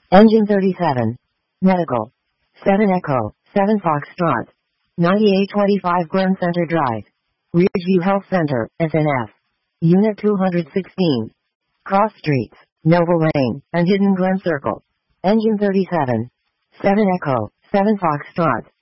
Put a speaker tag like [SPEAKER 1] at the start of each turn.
[SPEAKER 1] Engine 37. Medical. 7 Echo, 7 Foxtrot. 9825 Glen Center Drive. Ridgeview Health Center, SNF. Unit 216. Cross Streets, Noble Lane, and Hidden Glen Circle. Engine 37. 7 Echo, 7 Foxtrot.